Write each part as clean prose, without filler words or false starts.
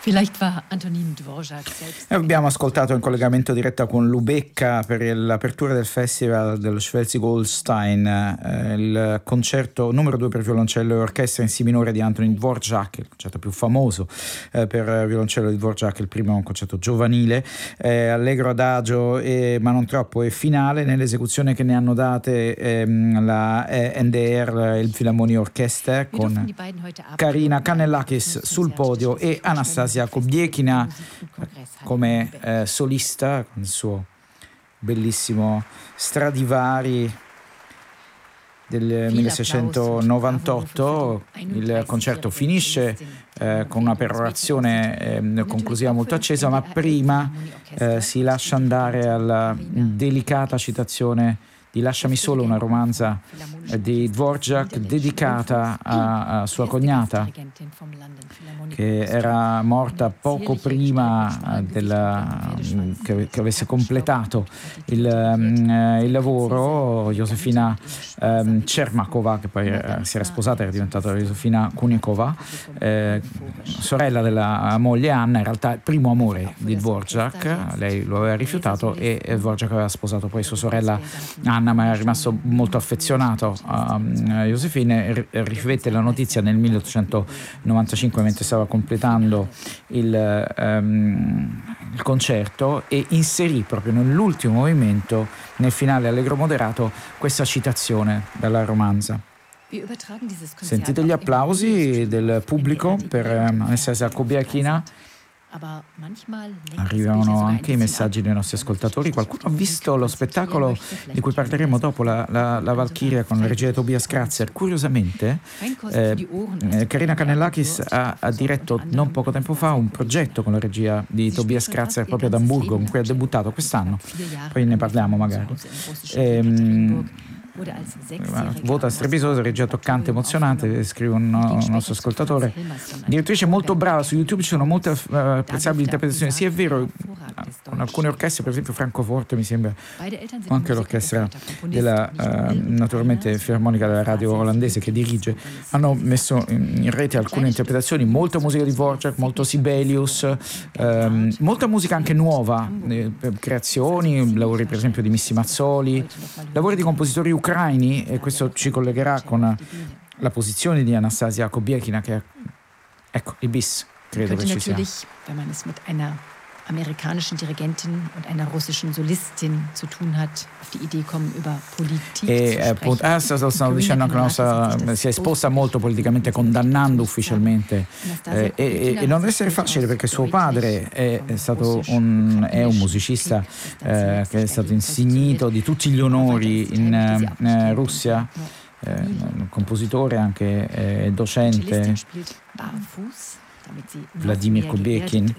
Vielleicht war Antonin Dvorak selbst. Abbiamo ascoltato in collegamento diretto con Lubecca per l'apertura del festival dello Schleswig-Holstein il concerto numero 2 per violoncello e orchestra in si minore di Antonin Dvorak, il concerto più famoso per violoncello di Dvorak, il primo è un concerto giovanile, allegro adagio ma non troppo, e finale nell'esecuzione che ne hanno date la NDR, il Philharmonia Orchester, con Karina Kannellakis sul podio e Anastasia Kobiekina come solista con il suo bellissimo Stradivari del 1698. Il concerto finisce con una perorazione conclusiva molto accesa, ma prima si lascia andare alla delicata citazione di Lasciami solo, una romanza di Dvorak dedicata a sua cognata, che era morta poco prima che avesse completato il lavoro. Josefina Cermakova, che poi si era sposata, era diventata Josefina Kunikova, sorella della moglie Anna, in realtà il primo amore di Dvorak. Lei lo aveva rifiutato e Dvorak aveva sposato poi sua sorella Anna, ma era rimasto molto affezionato a Josefina e ricevette la notizia nel 1895 mentre stava completando il concerto, e inserì proprio nell'ultimo movimento, nel finale allegro moderato, questa citazione dalla romanza. Sentite gli applausi del pubblico per Anastasia Kobiekina. Arrivano anche i messaggi dei nostri ascoltatori. Qualcuno ha visto lo spettacolo di cui parleremo dopo, la Valchiria, con la regia di Tobias Kratzer. Curiosamente Karina Kannellakis ha diretto non poco tempo fa un progetto con la regia di Tobias Kratzer proprio ad Amburgo, con cui ha debuttato quest'anno, poi ne parliamo magari. Vota strepitosa, regia toccante, emozionante, scrive un nostro ascoltatore. Direttrice molto brava, su YouTube ci sono molte apprezzabili interpretazioni. Sì, è vero, con alcune orchestre, per esempio Francoforte mi sembra, o anche l'orchestra della naturalmente filarmonica della radio olandese che dirige, hanno messo in rete alcune interpretazioni, molta musica di Dvorak, molto Sibelius, molta musica anche nuova, creazioni, lavori per esempio di Missi Mazzoli, lavori di compositori ucraini, e questo ci collegherà con la posizione di Anastasia Kobiekina, che ecco, il bis credo che ci sia. Wenn man es mit einer amerikanischen Dirigentin und einer russischen Solistin zu tun hat, auf die Idee kommen, über Politik zu sprechen. Stavo dicendo che la nostra si è esposta molto politicamente, condannando ufficialmente, e non deve essere facile, perché suo padre è un musicista che è stato insignito di tutti gli onori in Russia, un compositore, anche docente, Vladimir Kubiekin.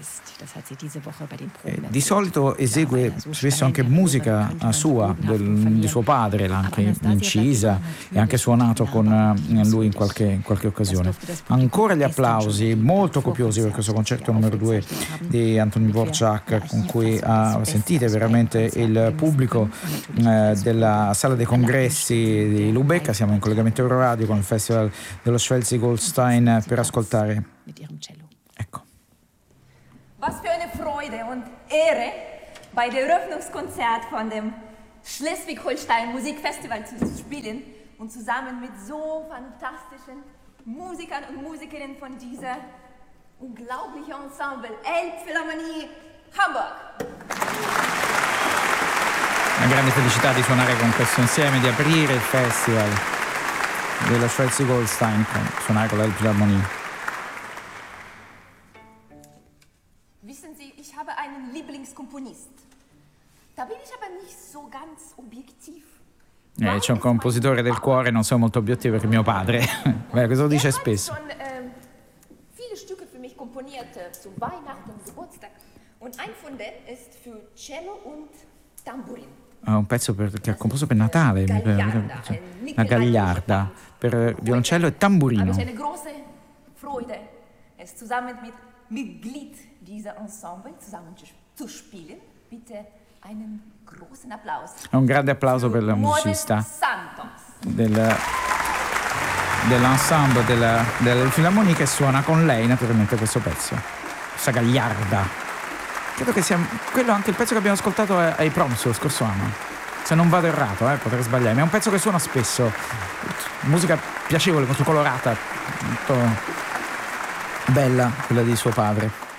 Di solito esegue spesso anche musica sua, di suo padre, l'ha anche incisa e anche suonato con lui in qualche occasione. Ancora gli applausi molto copiosi per questo concerto numero 2 di Antonin Dvorak, con cui sentite veramente il pubblico della sala dei congressi di Lubecca. Siamo in collegamento Euroradio con il festival dello Schleswig-Holstein per ascoltare. Ecco. Was für eine Freude und Ehre, bei dem Eröffnungskonzert von dem Schleswig-Holstein Musikfestival zu spielen und zusammen mit so fantastischen Musikern und Musikerinnen von dieser unglaublichen Ensemble Elbphilharmonie Hamburg. Una grande felicità di suonare con questo insieme, di aprire il festival dello Schleswig-Holstein, suonare con l'Elbphilharmonie. Ich habe einen Lieblingskomponist. Da bin ich aber nicht so ganz objektiv. C'è un compositore del cuore, non sono molto obiettivo, perché mio padre. Beh, questo lo dice spesso. Viele Stücke für mich komponiert zu Weihnachten und Geburtstag. Und ein von denen ist für Cello und Tambourin. Un pezzo che ha composto per Natale, la Gagliarda, per violoncello e tamburino. Es ist eine große Freude, es zusammen mit Mitglied dieser Ensemble zusammen zu spielen. Bitte einen großen Applaus. Un grande applauso per la musicista dell'ensemble della Filarmonia, che suona con lei naturalmente questo pezzo. questa gagliarda. Credo che sia quello anche il pezzo che abbiamo ascoltato ai Proms lo scorso anno, se non vado errato, potrei sbagliarmi. È un pezzo che suona spesso, musica piacevole, molto colorata, molto bella, quella di suo padre.